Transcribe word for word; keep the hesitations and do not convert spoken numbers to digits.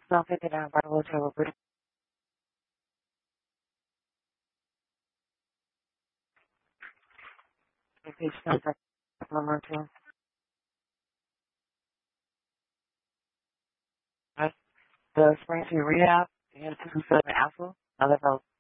Psalm fifty-nine, Bible Travel, British. Page number number two. Right. The Springfield Rehab, Unit two seven Alpha, eleven